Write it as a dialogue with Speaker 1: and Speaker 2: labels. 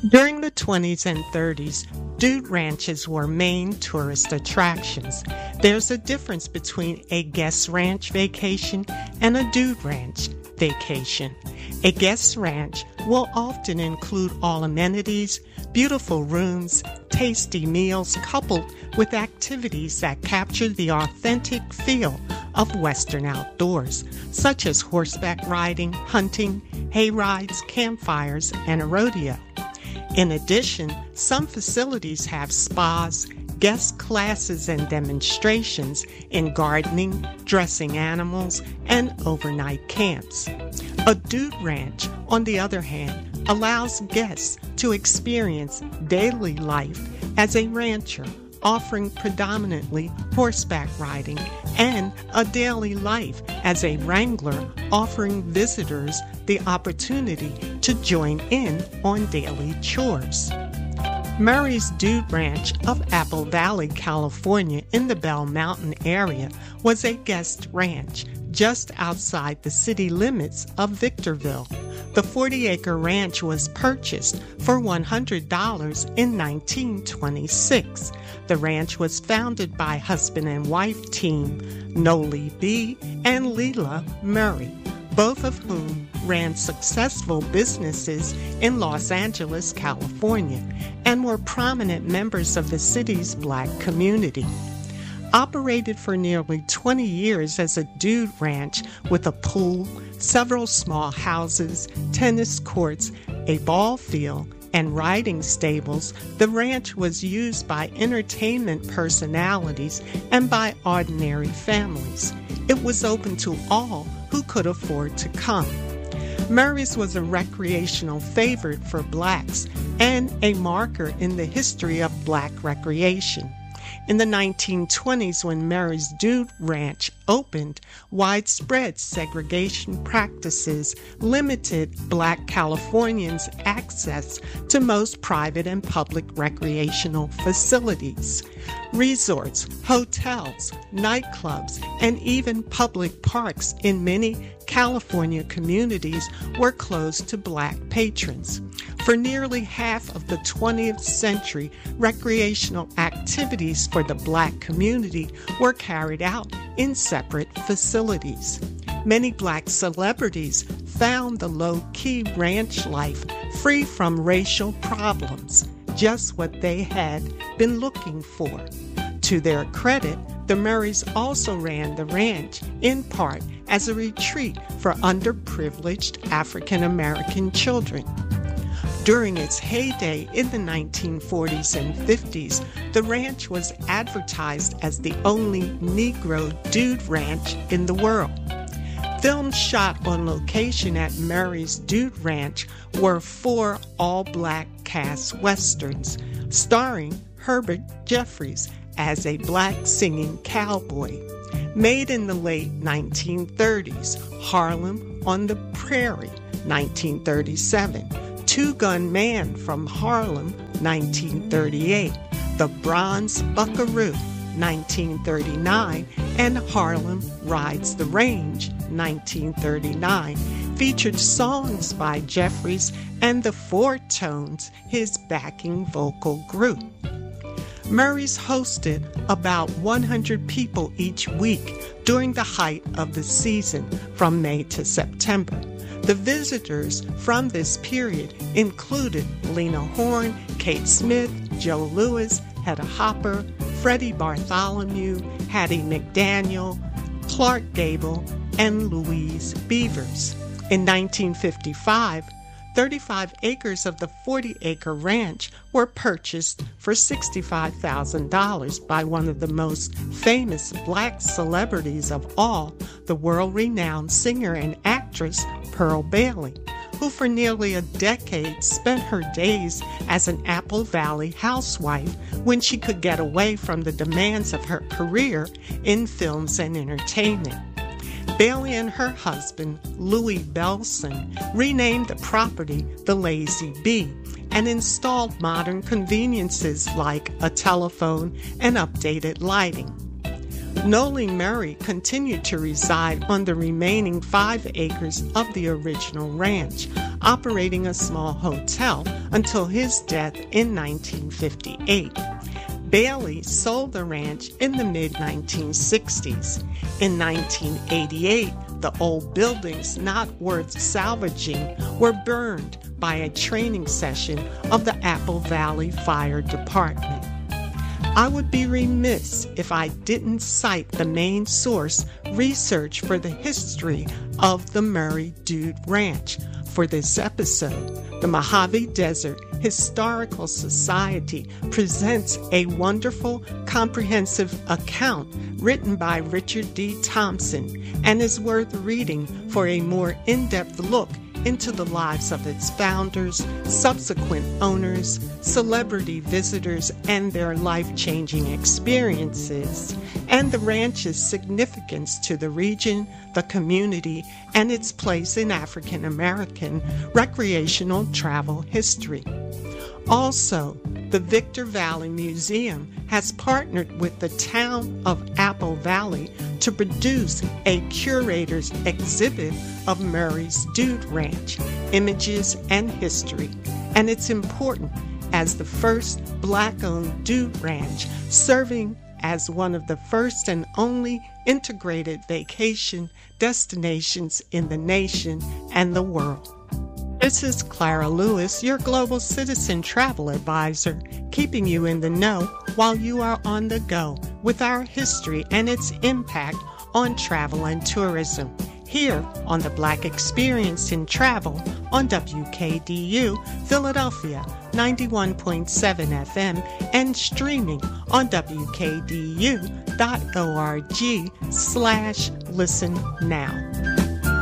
Speaker 1: During the 20s and 30s, dude ranches were main tourist attractions. There's a difference between a guest ranch vacation and a dude ranch vacation. A guest ranch will often include all amenities, beautiful rooms, tasty meals, coupled with activities that capture the authentic feel of Western outdoors, such as horseback riding, hunting, hay rides, campfires, and a rodeo. In addition, some facilities have spas, guest classes and demonstrations in gardening, dressing animals, and overnight camps. A dude ranch, on the other hand, allows guests to experience daily life as a rancher, offering predominantly horseback riding, and a daily life as a wrangler, offering visitors the opportunity to join in on daily chores. Murray's Dude Ranch of Apple Valley, California, in the Bell Mountain area, was a guest ranch just outside the city limits of Victorville. The 40-acre ranch was purchased for $100 in 1926. The ranch was founded by husband and wife team Noli B. and Leela Murray, both of whom ran successful businesses in Los Angeles, California, and were prominent members of the city's Black community. Operated for nearly 20 years as a dude ranch with a pool, several small houses, tennis courts, a ball field, and riding stables, the ranch was used by entertainment personalities and by ordinary families. It was open to all who could afford to come. Murray's was a recreational favorite for blacks and a marker in the history of black recreation. In the 1920s, when Murray's Dude Ranch opened, widespread segregation practices limited Black Californians' access to most private and public recreational facilities. Resorts, hotels, nightclubs, and even public parks in many California communities were closed to Black patrons. For nearly half of the 20th century, recreational activities for the Black community were carried out in separate facilities. Many Black celebrities found the low-key ranch life free from racial problems, just what they had been looking for. To their credit, the Murrays also ran the ranch in part as a retreat for underprivileged African American children. During its heyday in the 1940s and 50s, the ranch was advertised as the only Negro dude ranch in the world. Films shot on location at Murray's Dude Ranch were 4 all-black cast westerns, starring Herbert Jeffries as a black singing cowboy. Made in the late 1930s, Harlem on the Prairie, 1937, Two-Gun Man from Harlem, 1938, The Bronze Buckaroo, 1939, and Harlem Rides the Range, 1939, featured songs by Jeffries and the Four Tones, his backing vocal group. Murray's hosted about 100 people each week during the height of the season from May to September. The visitors from this period included Lena Horne, Kate Smith, Joe Louis, Hedda Hopper, Freddie Bartholomew, Hattie McDaniel, Clark Gable, and Louise Beavers. In 1955, 35 acres of the 40-acre ranch were purchased for $65,000 by one of the most famous black celebrities of all, the world-renowned singer and actress Pearl Bailey, who for nearly a decade spent her days as an Apple Valley housewife when she could get away from the demands of her career in films and entertainment. Bailey and her husband, Louis Belson, renamed the property the Lazy Bee and installed modern conveniences like a telephone and updated lighting. Nolan Murray continued to reside on the remaining 5 acres of the original ranch, operating a small hotel until his death in 1958. Bailey sold the ranch in the mid-1960s. In 1988, the old buildings not worth salvaging were burned by a training session of the Apple Valley Fire Department. I would be remiss if I didn't cite the main source, research for the history of the Murray Dude Ranch. For this episode, the Mojave Desert Historical Society presents a wonderful, comprehensive account written by Richard D. Thompson and is worth reading for a more in-depth look into the lives of its founders, subsequent owners, celebrity visitors, and their life-changing experiences, and the ranch's significance to the region, the community, and its place in African American recreational travel history. Also, the Victor Valley Museum has partnered with the town of Apple Valley to produce a curator's exhibit of Murray's Dude Ranch, images and history, and it's important as the first Black-owned dude ranch, serving as one of the first and only integrated vacation destinations in the nation and the world. This is Clara Lewis, your Global Citizen Travel Advisor, keeping you in the know while you are on the go with our history and its impact on travel and tourism, here on the Black Experience in Travel on WKDU Philadelphia 91.7 FM and streaming on WKDU.org/listen now.